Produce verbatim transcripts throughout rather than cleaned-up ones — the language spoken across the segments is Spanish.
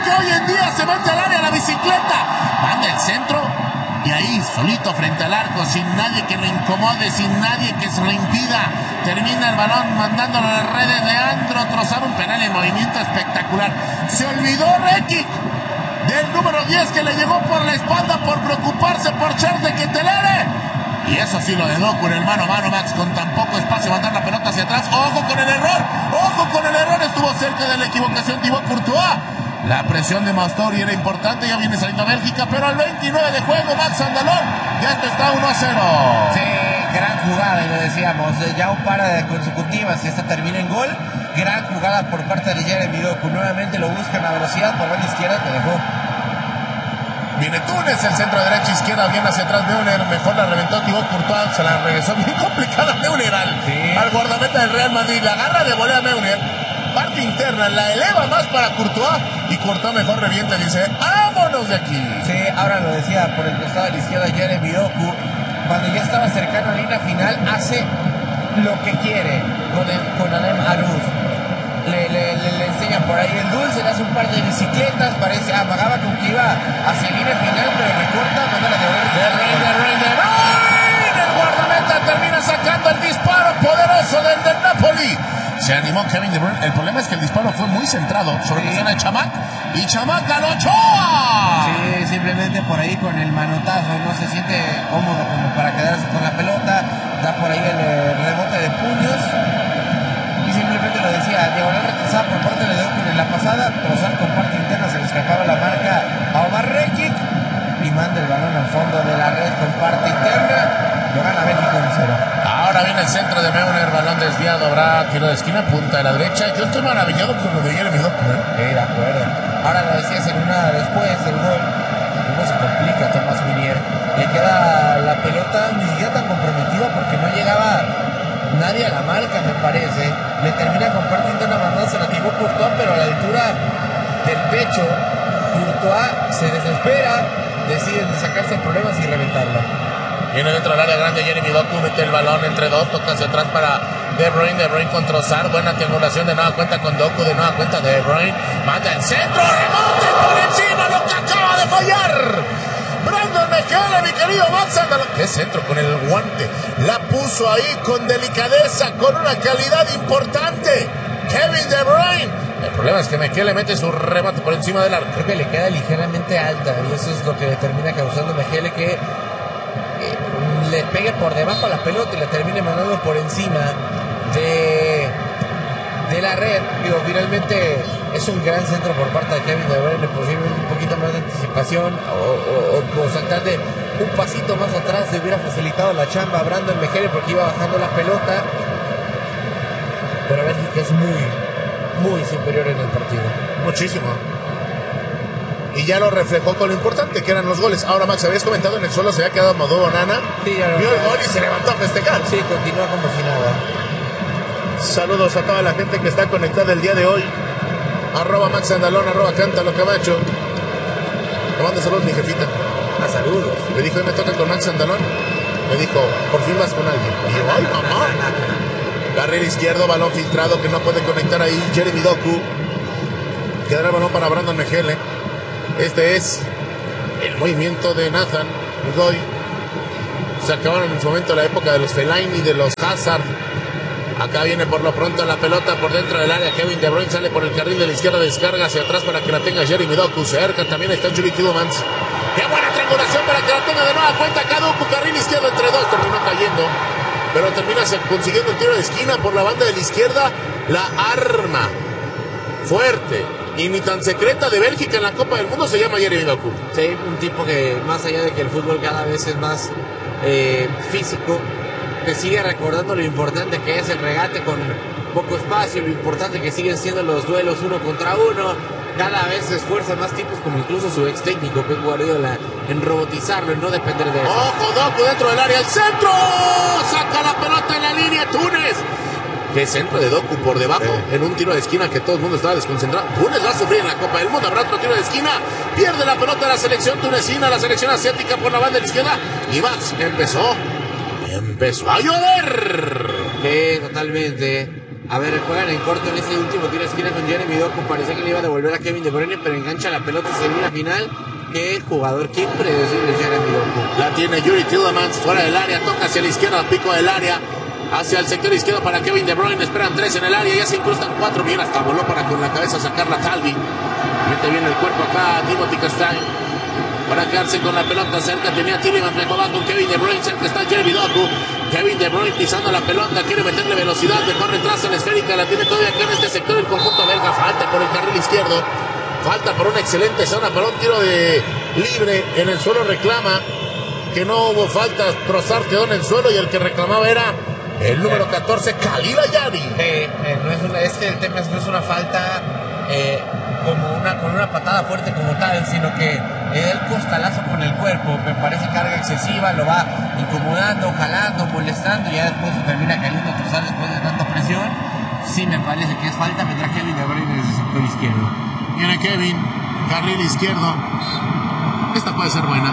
que hoy en día se mete al área la bicicleta. Manda el centro y ahí, solito frente al arco, sin nadie que lo incomode, sin nadie que se lo impida. Termina el balón mandándolo a las redes de Andro Trossard, un penal en movimiento espectacular. Se olvidó Rekic del número diez que le llegó por la espalda por preocuparse por Charles de Ketelere. Y eso sí, lo de Doku en el mano a mano, Max, con tan poco espacio, mandar la pelota hacia atrás. ¡Ojo con el error! ¡Ojo con el error! Estuvo cerca de la equivocación Thibaut Courtois. La presión de Mastori era importante, ya viene saliendo Bélgica, pero al veintinueve de juego, Max Andalón, ya esto está uno a cero. Sí, gran jugada, y lo decíamos, ya un par de consecutivas y esta termina en gol. Gran jugada por parte de Jeremy Doku, nuevamente lo busca en la velocidad por la izquierda, que dejó. Viene Túnez, el centro derecha, izquierda, bien hacia atrás Neuner, mejor la reventó Thibaut Courtois, se la regresó bien complicada Neuner al, sí. al guardameta del Real Madrid, la agarra de volea Neuner, parte interna, la eleva más para Courtois, y Courtois mejor revienta y dice, ¡vámonos de aquí! Sí, ahora lo decía por el costado de la izquierda Jeremy Doku, cuando ya estaba cercano a la línea final, hace lo que quiere con, el, con Adem Aruz. Le, le, le, le enseña por ahí el dulce, le hace un par de bicicletas, parece, amagaba con que iba hacia línea final, pero recorta, manda la de De Bruyne, de Bruyne, de Bruyne, el guardameta termina sacando el disparo poderoso del del Napoli. Se animó Kevin De Bruyne, el problema es que el disparo fue muy centrado sobre la zona de Chamac, y Chamac al Ochoa. Sí, simplemente por ahí con el manotazo, no se siente cómodo como para quedarse con la pelota, da por ahí el, el rebote de puños. Y simplemente lo decía, diagonal retrasada por parte de Doku en la pasada, Trossard con parte interna, se le escapaba la marca a Omar Rekic y manda el balón al fondo de la red con parte interna, lo gana Bélgica uno cero. Ahora viene el centro de Neuner, balón desviado, habrá tiro de esquina, punta de la derecha. Yo estoy maravillado con lo de Jeremy Doku, ¿eh? Sí, de acuerdo. Ahora lo decías en una después del gol, no se complica Thomas Meunier, le queda la pelota ni siquiera tan comprometida porque no llegaba nadie a la marca, me parece. Le termina con parte interna mandándose la Thibaut Courtois, pero a la altura del pecho, Courtois se desespera, deciden sacarse problemas y reventarla. Viene dentro del área grande Jeremy Doku, mete el balón entre dos, toca hacia atrás para De Bruyne, De Bruyne con Trossard, buena triangulación, de nueva cuenta con Doku, de nueva cuenta De Bruyne, manda el centro, remonte por encima, lo que acaba de fallar Brandon Mejele, mi querido Max Andalón. ¡Qué centro con el guante! La puso ahí con delicadeza, con una calidad importante Kevin De Bruyne. El problema es que Mejele mete su remate por encima del arco. Creo que le queda ligeramente alta y eso es lo que le termina causando a Mejele que eh, le pegue por debajo a la pelota y le termine mandando por encima de, de la red. Digo, finalmente es un gran centro por parte de Kevin De Bruyne, posiblemente un poquito más de anticipación o, o, o saltarle un pasito más atrás le hubiera facilitado la chamba a Brandon Mejele porque iba bajando la pelota, pero Bélgica es muy muy superior en el partido. Muchísimo. Y ya lo reflejó con lo importante que eran los goles. Ahora, Max, habías comentado en el suelo se había quedado Modou Onana. Sí, ya lo vio el gol y se levantó a festejar. Sí, continúa como si nada. Saludos a toda la gente que está conectada el día de hoy. Arroba Max Andalón, arroba Cántalo Camacho. Te mando saludos, mi jefita. A saludos. Me dijo, hoy me toca con Max Andalón. Me dijo, por fin vas con alguien. Y yo, ay, mamá. Carril izquierdo, balón filtrado que no puede conectar ahí Jeremy Doku. Quedará el balón para Brandon Mejele. Este es el movimiento de Nathan Goy. Se acabaron en su momento la época de los Fellaini y de los Hazard. Acá viene por lo pronto la pelota por dentro del área. Kevin De Bruyne sale por el carril de la izquierda, descarga hacia atrás para que la tenga Jeremy Doku. Cerca también está Yuri Tielemans. ¡Qué buena triangulación para que la tenga de nueva cuenta acá Doku! Carril izquierdo entre dos, terminó cayendo. Pero termina consiguiendo el tiro de esquina por la banda de la izquierda. La arma fuerte y ni tan secreta de Bélgica en la Copa del Mundo se llama Jeremy Doku. Sí, un tipo que más allá de que el fútbol cada vez es más eh, físico, te sigue recordando lo importante que es el regate con poco espacio, lo importante que siguen siendo los duelos uno contra uno. Cada vez se esfuerzan más tipos como incluso su ex técnico Pep Guardiola en robotizarlo, en no depender de eso. ¡Ojo, Doku dentro del área! ¡El centro! ¡Saca la pelota en la línea Túnez! ¡Qué centro de Doku por debajo! Sí. En un tiro de esquina que todo el mundo estaba desconcentrado. Túnez va a sufrir en la Copa del Mundo. Habrá otro tiro de esquina. Pierde la pelota la selección tunecina, la selección asiática por la banda de la izquierda. Y Max empezó. Empezó a llover. Sí, totalmente. A ver, juegan en corto en ese último tiro de esquina con Jeremy Doku. Parecía que le iba a devolver a Kevin De Bruyne, pero engancha la pelota y se viene la final. Qué jugador, qué impredecible Jeremy Doku. La tiene Yuri Tielemans fuera del área, toca hacia la izquierda, al pico del área, hacia el sector izquierdo para Kevin De Bruyne. Esperan tres en el área, ya se incrustan cuatro. Bien, hasta voló para con la cabeza sacar la Talvi. Mete bien el cuerpo acá Timothy Castagne para quedarse con la pelota cerca. Tenía Tielemans, me va con Kevin De Bruyne, cerca está Jeremy Doku. Kevin De Bruyne pisando la pelota, quiere meterle velocidad, mejor retrasa la esférica, la tiene todavía acá en este sector el conjunto belga. Falta por el carril izquierdo, falta por una excelente zona, para un tiro de libre en el suelo. Reclama que no hubo falta, Trossard quedó en el suelo y el que reclamaba era el número catorce, Khalil Ayari. Eh, eh, no es, una, es que el tema es que no es una falta eh, como una, con una patada fuerte como tal, sino que el costalazo con el cuerpo, me parece carga excesiva, lo va incomodando, jalando, molestando y ya después se termina cayendo Trossard después de tanta presión. Sí me parece que es falta, vendrá Kevin De Bruyne desde el sector izquierdo. Viene Kevin, carril izquierdo. Esta puede ser buena.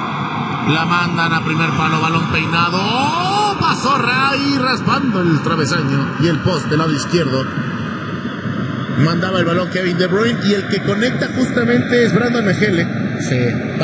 La mandan a primer palo, balón peinado. ¡Oh! Pasó ahí raspando el travesaño y el poste del lado izquierdo. Mandaba el balón Kevin De Bruyne y el que conecta justamente es Brandon Mejele. Sí.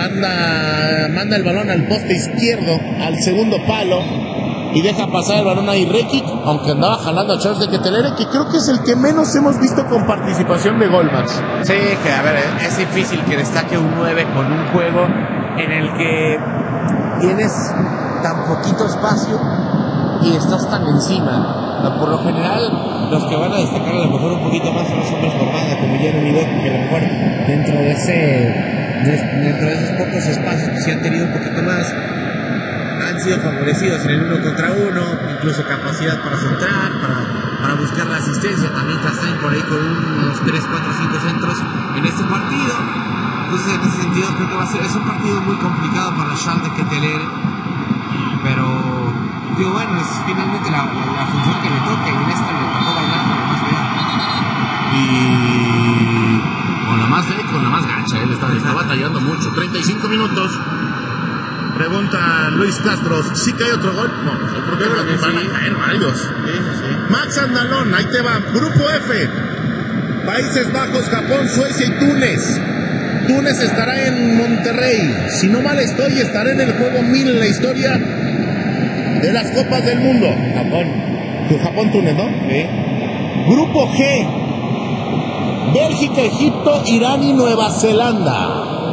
Manda, manda el balón al poste izquierdo, al segundo palo, y deja pasar el balón ahí Rekic, aunque andaba jalando a Charles de Ketelere, que creo que es el que menos hemos visto con participación de gol, Max. Sí, que a ver, es difícil que destaque un nueve con un juego en el que tienes tan poquito espacio y estás tan encima. Por lo general, los que van a destacar a lo mejor un poquito más son los hombres por banda, como Jeremy Doku, que a lo mejor dentro de ese dentro de esos pocos espacios que sí han tenido un poquito más, han sido favorecidos en el uno contra uno, incluso capacidad para centrar, para, para buscar la asistencia. También Castagne por ahí con unos tres, cuatro, cinco centros en este partido. Entonces, en ese sentido, creo que va a ser es un partido muy complicado para Charles de Ketelere, pero digo, bueno, es finalmente la, la, la función que le toca, y en esta le tocó bailar con la más fea. Y con la más fea, con la más gacha, él está, está batallando mucho. treinta y cinco minutos. Pregunta Luis Castro, ¿sí que hay otro gol? No, yo creo que, creo que van sí. a caer varios. Sí, sí, sí. Max Andalón, ahí te va. Grupo F, Países Bajos, Japón, Suecia y Túnez. Túnez estará en Monterrey. Si no mal estoy, estará en el juego mil en la historia de las Copas del Mundo. Japón. Japón, Túnez, ¿no? Sí. Grupo G, Bélgica, Egipto, Irán y Nueva Zelanda.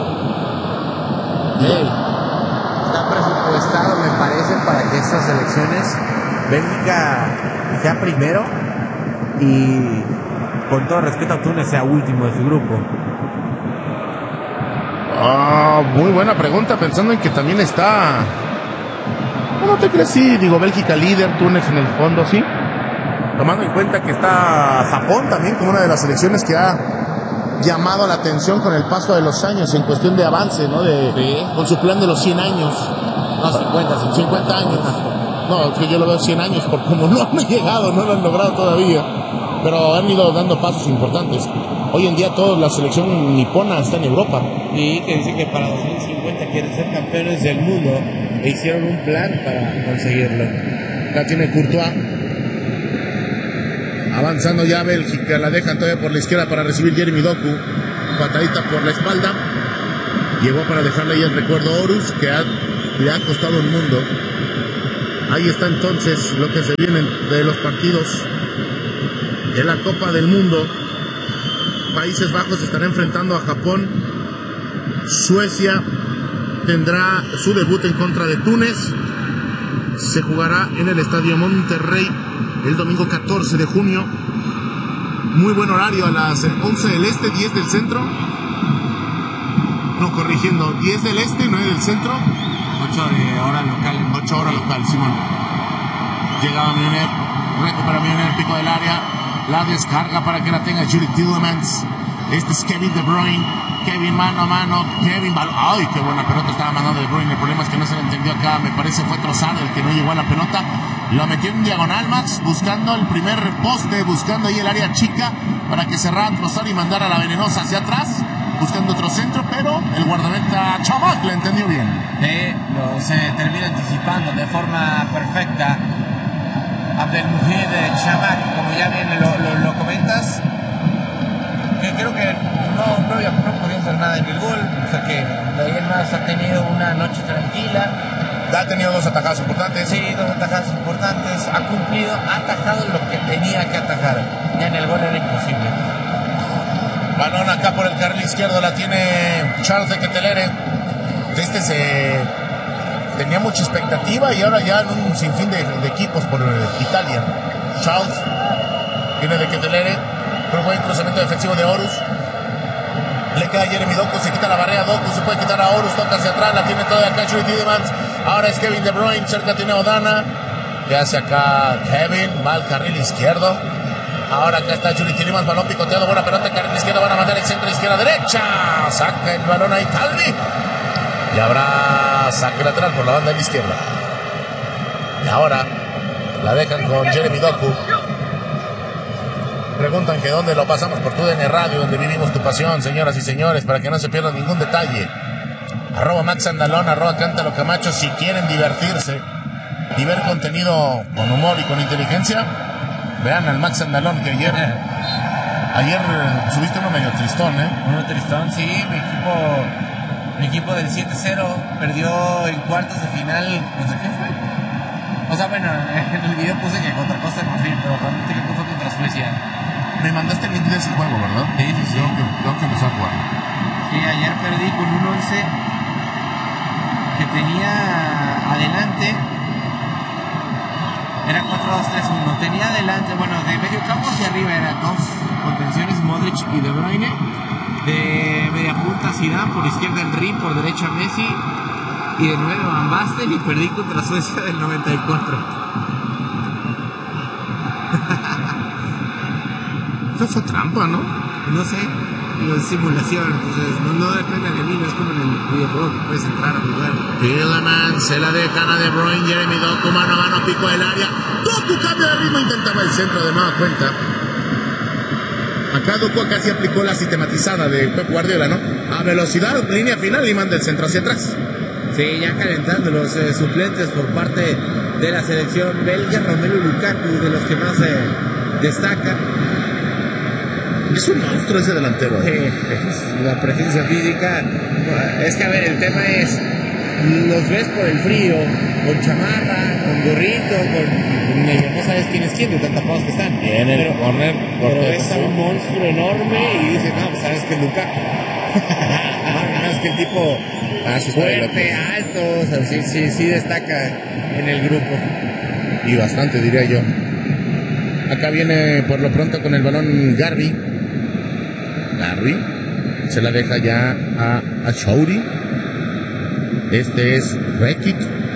Hey. Está presupuestado, me parece, para que estas elecciones Bélgica sea primero y, con todo respeto a Túnez, sea último de su grupo. Ah, muy buena pregunta, pensando en que también está... No te crees, sí, digo, Bélgica líder, Túnez en el fondo, sí. Tomando en cuenta que está Japón también como una de las selecciones que ha llamado la atención con el paso de los años en cuestión de avance, ¿no? De, sí. Con su plan de los cien años. No, cincuenta, cincuenta años. No, es que yo lo veo cien años, por como no han llegado, no lo han logrado todavía. Pero han ido dando pasos importantes. Hoy en día toda la selección nipona está en Europa. Y que dice que para dos mil cincuenta quieren ser campeones del mundo e hicieron un plan para conseguirlo. La tiene Courtois. Avanzando ya Bélgica, la dejan todavía por la izquierda para recibir Jeremy Doku. Patadita por la espalda. Llegó para dejarle ahí el recuerdo a Horus, que ha, le ha costado el mundo. Ahí está entonces lo que se viene de los partidos de la Copa del Mundo. Países Bajos estará enfrentando a Japón. Suecia tendrá su debut en contra de Túnez. Se jugará en el Estadio Monterrey el domingo catorce de junio. Muy buen horario, a las once del este, diez del centro. No, corrigiendo, diez del este, nueve del centro. ocho de hora local. ocho horas local, Simón. Llegaba Milloner, recupera Milloner, pico del área. La descarga para que la tenga Yuri Tielemans. Este es Kevin De Bruyne. Kevin mano a mano. Kevin balón. ¡Ay, qué buena pelota estaba mandando De Bruyne! El problema es que no se le entendió acá. Me parece fue Trossard el que no llegó a la pelota. Lo metió en diagonal, Max, buscando el primer poste, buscando ahí el área chica para que cerrara Trossard y mandara la venenosa hacia atrás, buscando otro centro, pero el guardameta Chamac le entendió bien. Sí, lo, se termina anticipando de forma perfecta Abdelmujid Chamak, como ya bien lo, lo, lo comentas, que creo que no, no, había, no podía hacer nada en el gol, o sea que de ahí en más ha tenido una noche tranquila. Ha tenido dos atajadas importantes. Sí, dos atajadas importantes, ha cumplido, ha atajado lo que tenía que atajar, ya en el gol era imposible. Balón acá por el carril izquierdo, la tiene Charles de Ketelere. Este se tenía mucha expectativa y ahora ya en un sinfín de, de equipos por Italia. Charles viene de Ketelere, un buen cruzamiento defensivo de Horus. Le queda Jeremy Doku, se quita la barrera Doku, se puede quitar a Horus, toca hacia atrás, la tiene toda acá Judy Tielemans. Ahora es Kevin De Bruyne, cerca tiene Odana. ¿Qué hace acá Kevin? Va al carril izquierdo. Ahora acá está Judy Tielemans, balón picoteado, buena pelota, carril izquierdo, van a mandar el centro, izquierda, derecha. Saca el balón ahí Calvi. Y habrá saque lateral por la banda de la izquierda. Y ahora la dejan con Jeremy Doku. Preguntan que dónde lo pasamos por tu D N Radio, donde vivimos tu pasión, señoras y señores, para que no se pierdan ningún detalle. Arroba Max Andalón, arroba Cántalo Camacho, si quieren divertirse y ver contenido con humor y con inteligencia, vean al Max Andalón, que ayer ayer subiste uno medio tristón, ¿eh? Uno tristón, sí, mi equipo mi equipo del siete cero perdió en cuartos de final, no sé qué fue. O sea, bueno, en el video puse que contra Costa de Marfil, pero realmente creo que fue contra Suecia. Me mandaste el link de ese juego, ¿verdad? Sí, sí, sí. Tengo que, tengo que empezar a jugar. Sí, ayer perdí con un once que tenía adelante. Era cuatro dos tres uno. Tenía adelante, bueno, de medio campo hacia arriba eran dos contenciones, Modric y De Bruyne. De media punta Zidane, por izquierda Henry, por derecha Messi. Y de nuevo Van Basten, y perdí contra Suecia del noventa y cuatro. Eso fue trampa, ¿no? No sé, digo, es simulación, entonces no, no depende de mí, no es como en el videojuego que puedes entrar a jugar. Tielemans se la dejan a De Bruyne, Jeremy Doku, mano a mano, pico del área. Doku cambia de ritmo, intentaba el centro de nueva cuenta. Acá Doku casi aplicó la sistematizada de Pep Guardiola, ¿no? A velocidad, línea final y manda el centro hacia atrás. Sí, ya calentando los eh, suplentes por parte de la selección belga. Romelu Lukaku, de los que más eh, destaca. Es un monstruo ese delantero. ¿eh? Sí, la presencia física. Es que, a ver, el tema es, los ves por el frío, con chamarra, con gorrito, con medio, no sabes quién es quién de tan tapados que están. En el pero, corner, pero ves a un monstruo enorme y dices, no, pues sabes que es Lukaku. Más que el tipo ah, sí, fuerte, alto, o sea, sí, sí, sí destaca en el grupo. Y bastante, diría yo. Acá viene por lo pronto con el balón Garbi. Garbi se la deja ya a, a Chouri. Este es Rekic.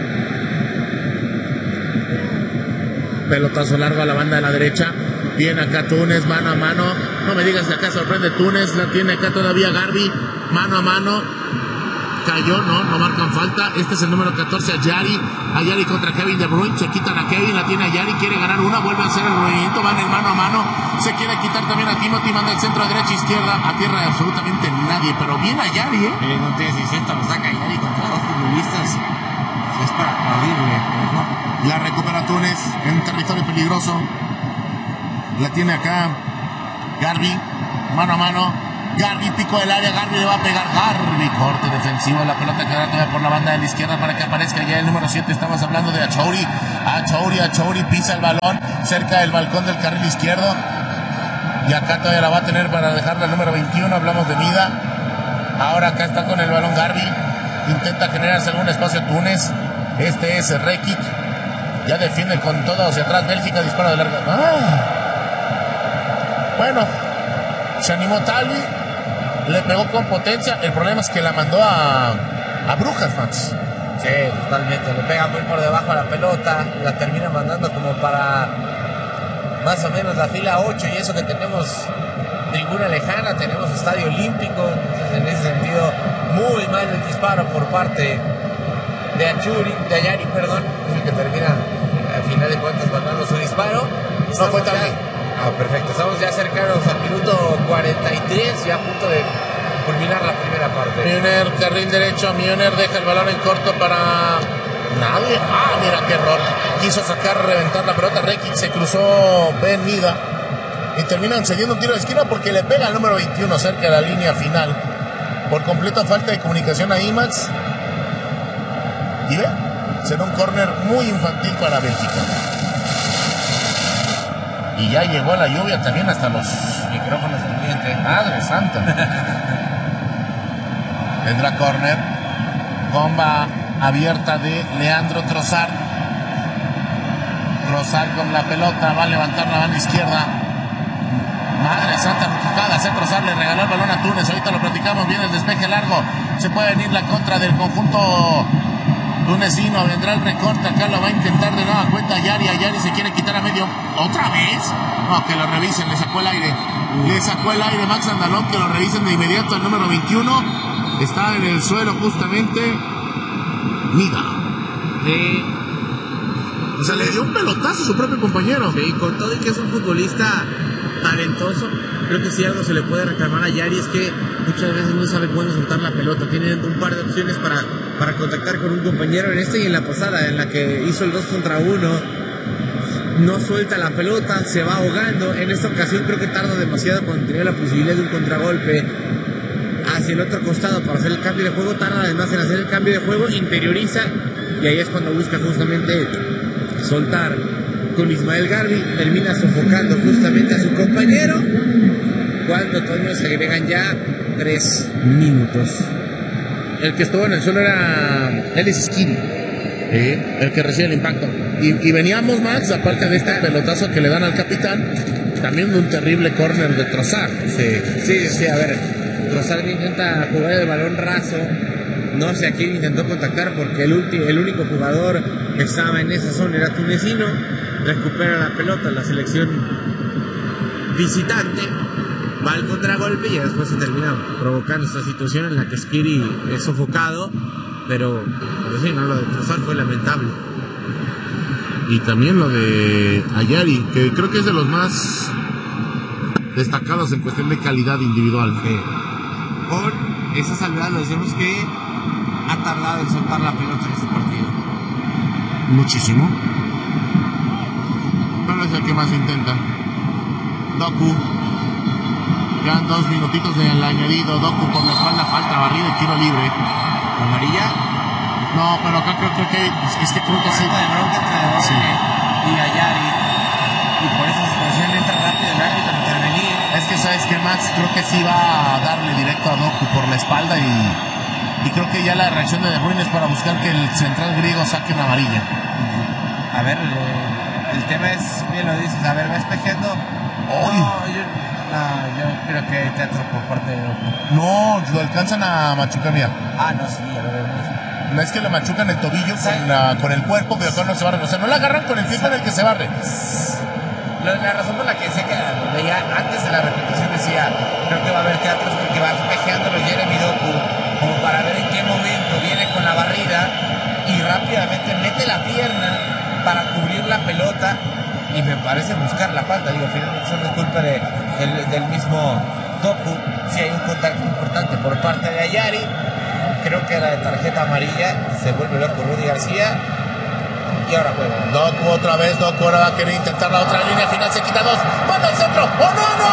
Pelotazo largo a la banda de la derecha. Viene acá Túnez, mano a mano. No me digas que acá sorprende Túnez. La tiene acá todavía Garbi. Mano a mano. Cayó, no, no marcan falta. Este es el número catorce, Ayari. Ayari contra Kevin De Bruyne. Se quitan a Kevin, la tiene Ayari. Quiere ganar una, vuelve a hacer el movimiento. Van en mano a mano. Se quiere quitar también a Timothy. Manda el centro a derecha, izquierda. A tierra de absolutamente nadie. Pero bien Ayari, ¿eh? Eh, no tienes ni cierta, lo saca Ayari contra dos futbolistas. Es para aplaudirle. ¿no? La recupera Túnez en territorio peligroso. La tiene acá Garbi. Mano a mano. Garbi, pico del área, Garbi le va a pegar, Garbi, corte defensivo, la pelota queda todavía por la banda de la izquierda para que aparezca ya el número siete, estamos hablando de Achouri, Achouri, Achouri, pisa el balón, cerca del balcón del carril izquierdo, y acá todavía la va a tener para dejarla el número veintiuno, hablamos de Mida, ahora acá está con el balón Garbi, intenta generarse algún espacio Túnez, este es Rekic, ya defiende con todo hacia atrás, Bélgica, dispara de larga, ¡ah! Bueno, se animó Talvi, le pegó con potencia. El problema es que la mandó a, a Brujas, Max. Sí, totalmente. Le pega muy por debajo a la pelota. La termina mandando como para más o menos la fila ocho. Y eso que tenemos tribuna lejana, tenemos estadio olímpico. Entonces, en ese sentido, muy mal el disparo por parte de Achuri, de Ayari, perdón. El que termina, al final de cuentas, mandando su disparo. No fue tan bien. Ah, perfecto. Estamos ya cercanos al minuto cuarenta y tres, ya a punto de culminar la primera parte. Mioner, carril derecho. Mioner deja el balón en corto para Nadie. Ah, mira qué error. Quiso sacar, reventar la pelota. Rekic se cruzó Ben Mida. Y terminan cediendo un tiro de esquina porque le pega al número veintiuno cerca de la línea final. Por completo falta de comunicación a IMAX. Y ve, será un córner muy infantil para Bélgica. Y ya llegó la lluvia también hasta los micrófonos del cliente. Madre santa. Vendrá córner. Bomba abierta de Leandro Trossard. Trossard con la pelota. Va a levantar la mano izquierda. Madre santa, cada hacer Trossard, le regaló el balón a Túnez. Ahorita lo platicamos bien, el despeje largo. Se puede venir la contra del conjunto tunecino. Vendrá el recorte, acá lo va a intentar de nueva cuenta Yari. Yari se quiere quitar a medio. ¿Otra vez? No, que lo revisen, le sacó el aire. Le sacó el aire Max Andalón, que lo revisen de inmediato. El número veintiuno está en el suelo justamente. Mida. Sí. O sea, le dio un pelotazo a su propio compañero. Sí, con todo y que es un futbolista talentoso, creo que si algo se le puede reclamar a Yari es que muchas veces no sabe cuándo soltar la pelota. Tiene un par de opciones para, para contactar con un compañero en este y en la pasada, en la que hizo el dos contra uno. No suelta la pelota, se va ahogando. En esta ocasión creo que tarda demasiado cuando tenía la posibilidad de un contragolpe hacia el otro costado para hacer el cambio de juego. Tarda además en hacer el cambio de juego, interioriza y ahí es cuando busca justamente soltar con Ismael Garbi. Termina sofocando justamente a su compañero cuando todavía se agregan ya tres minutos. El que estuvo en el suelo era Elis Skiri, ¿eh? El que recibe el impacto. Y, y veníamos, Max, aparte de este pelotazo que le dan al capitán, también de un terrible córner de Trossard. Sí, sí, sí, a ver, Trossard intenta jugar el balón raso. No sé a quién intentó contactar porque el, ulti, el único jugador que estaba en esa zona era tunecino. Recupera la pelota la selección visitante, va al contragolpe y después se termina provocando esta situación en la que Skiri es sofocado, pero pues sí, no, lo de Trossard fue lamentable. Y también lo de Ayari, que creo que es de los más destacados en cuestión de calidad individual. Sí. Con esa salvedad lo decimos que ha tardado en soltar la pelota en este partido. Muchísimo. Pero es el que más intenta. Doku. Quedan dos minutitos del añadido. Doku por la espalda, falta, barrida y tiro libre. ¿Amarilla? No, pero acá creo, creo que es que creo que sí. de bronca entre Doku Sí. y Ayari. Y por esa situación entra rápido el árbitro a intervenir. Es que sabes que Max creo que sí va a darle directo a Doku por la espalda y, y creo que ya la reacción de De Bruyne es para buscar que el central griego saque una amarilla. A ver, el, el tema es, bien lo dices, a ver, va espejeando. ¡Ay! No, yo, no, yo creo que hay teatro por parte de Doku. No, lo alcanzan a machucar, mira. Ah, no, sí, a ver, No es que lo machucan el tobillo con, la, con el cuerpo, pero acá no se barre. O sea, no lo agarran con el pie con el que se barre. La, la razón por la que sé que veía antes de la repetición decía, creo que va a haber teatros porque va espejeándolo Jeremy Doku, como para ver en qué momento viene con la barrida y rápidamente mete la pierna para cubrir la pelota y me parece buscar la falta. Digo, finalmente eso no es culpa de, del, del mismo Doku. Si hay un contacto importante por parte de Ayari, creo que era de tarjeta amarilla, se vuelve loco Rudy García y ahora juega. Doku otra vez, Doku ahora va a querer intentar la otra línea final, se quita dos, manda al centro, ¡oh no,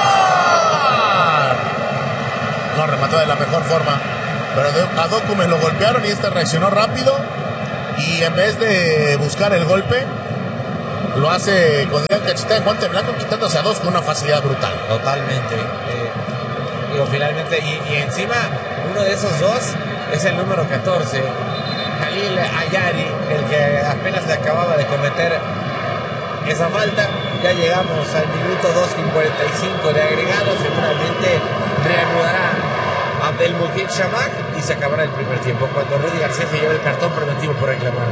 no! No, remató de la mejor forma, pero de, a Doku me lo golpearon y este reaccionó rápido y en vez de buscar el golpe, lo hace con la cachita de guante blanco quitándose a dos con una facilidad brutal. Totalmente. Eh, digo, finalmente, y, y encima uno de esos dos es el número catorce, Khalil Ayari, el que apenas se acababa de cometer esa falta. Ya llegamos al minuto dos con cuarenta y cinco de agregado. Seguramente reanudará Abdelmoujid Chamakh y se acabará el primer tiempo cuando Rudy García se lleva el cartón preventivo por reclamar.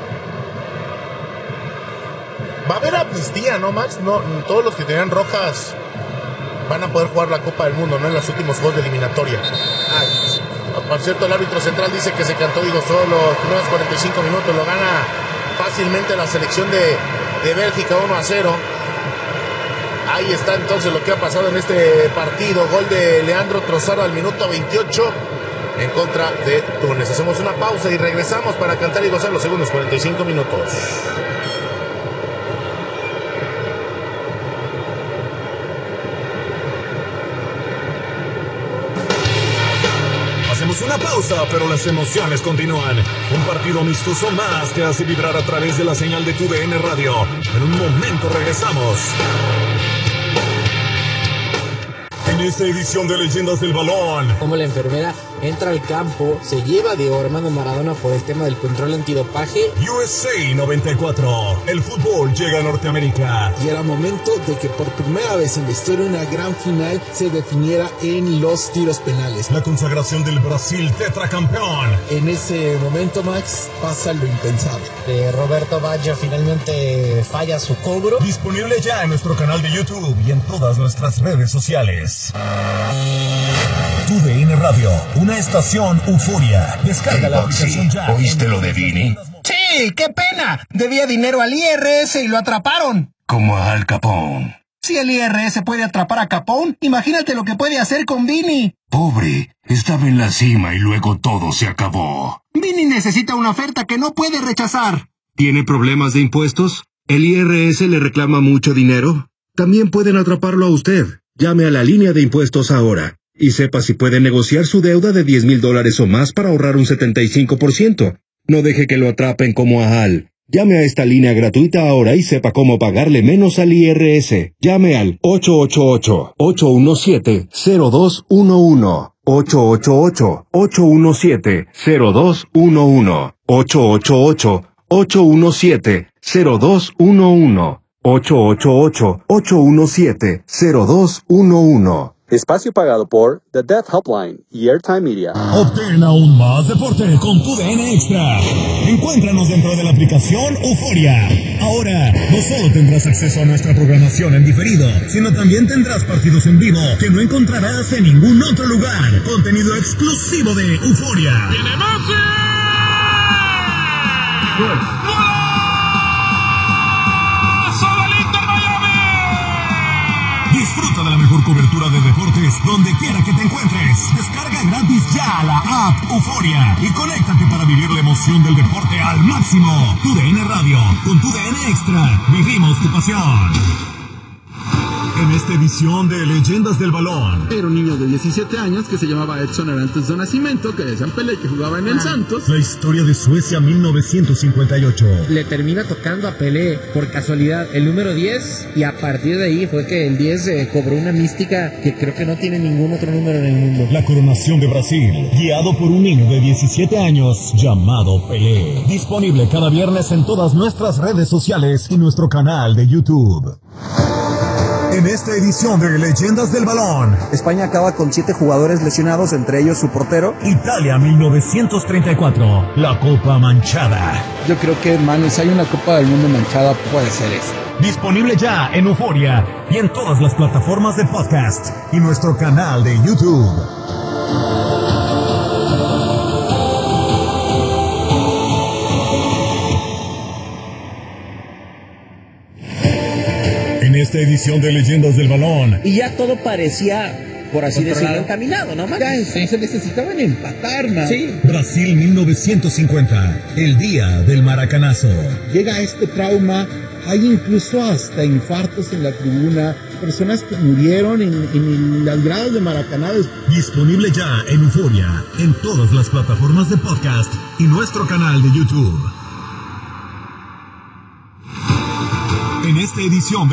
Va a haber amnistía, ¿no, Max? No, todos los que tenían rojas van a poder jugar la Copa del Mundo, ¿no? En los últimos juegos de eliminatoria. Ah, por cierto, el árbitro central dice que se cantó Diego solo los primeros cuarenta y cinco minutos, lo gana fácilmente la selección de, de Bélgica uno a cero. Ahí está entonces lo que ha pasado en este partido. Gol de Leandro Trossard al minuto veintiocho. en contra de Túnez. Hacemos una pausa y regresamos para cantar y gozar los segundos cuarenta y cinco minutos. Hacemos una pausa, pero las emociones continúan. Un partido amistoso más te hace vibrar a través de la señal de tu D N Radio. En un momento regresamos. En esta edición de Leyendas del Balón, como la enfermera entra al campo, se lleva a Diego Armando Maradona por el tema del control antidopaje. U S A noventa y cuatro, el fútbol llega a Norteamérica. Y era momento de que por primera vez en la historia una gran final se definiera en los tiros penales. La consagración del Brasil tetracampeón. En ese momento, Max, pasa lo impensable. Eh, Roberto Baggio finalmente falla su cobro. Disponible ya en nuestro canal de YouTube y en todas nuestras redes sociales. Tu D N Radio, una estación euforia. Descarga Hey, la Boxy, aplicación ya. ¿oíste lo de Vini? Sí, qué pena. Debía dinero al I R S y lo atraparon. Como a Al Capone. Si el I R S puede atrapar a Capone, imagínate lo que puede hacer con Vini. Pobre, estaba en la cima y luego todo se acabó. Vini necesita una oferta que no puede rechazar. ¿Tiene problemas de impuestos? ¿El I R S le reclama mucho dinero? También pueden atraparlo a usted. Llame a la línea de impuestos ahora y sepa si puede negociar su deuda de diez mil dólares o más para ahorrar un setenta y cinco por ciento. No deje que lo atrapen como a Al. Llame a esta línea gratuita ahora y sepa cómo pagarle menos al I R S. Llame al ocho ocho ocho, ocho uno siete, cero dos uno uno. ocho ocho ocho, ocho uno siete, cero dos uno uno. ocho ocho ocho, ocho uno siete, cero dos uno uno. ocho ocho ocho, ocho uno siete, cero dos uno uno. Espacio pagado por The Death Helpline y Airtime Media. Obtén aún más deporte con tu D N Extra. Encuéntranos dentro de la aplicación Euforia. Ahora, no solo tendrás acceso a nuestra programación en diferido, sino también tendrás partidos en vivo que no encontrarás en ningún otro lugar. Contenido exclusivo de Euforia. ¡Tiene más! Disfruta de la mejor cobertura de deportes donde quiera que te encuentres. Descarga gratis ya la app Euforia y conéctate para vivir la emoción del deporte al máximo. Tu D N Radio, con tu D N Extra, vivimos tu pasión. En esta edición de Leyendas del Balón, era un niño de diecisiete años que se llamaba Edson Arantes do Nascimento, que decían Pelé, que jugaba en el Santos. La historia de Suecia mil novecientos cincuenta y ocho. Le termina tocando a Pelé por casualidad el número diez y a partir de ahí fue que el diez eh, cobró una mística que creo que no tiene ningún otro número en el mundo. La coronación de Brasil, guiado por un niño de diecisiete años llamado Pelé. Disponible cada viernes en todas nuestras redes sociales y nuestro canal de YouTube. En esta edición de Leyendas del Balón, España acaba con siete jugadores lesionados, entre ellos su portero. Italia mil novecientos treinta y cuatro, la Copa Manchada. Yo creo que, mano, si hay una Copa del Mundo manchada, puede ser esta. Disponible ya en Euforia y en todas las plataformas de podcast y nuestro canal de YouTube. En esta edición de Leyendas del Balón. Y ya todo parecía, por así decirlo, encaminado, ¿no, Max? Ya se necesitaban empatar, man. Sí. Brasil mil novecientos cincuenta, el día del maracanazo. Llega este trauma, hay incluso hasta infartos en la tribuna, personas que murieron en, en las gradas de Maracaná. Disponible ya en Euforia, en todas las plataformas de podcast y nuestro canal de YouTube. En esta edición de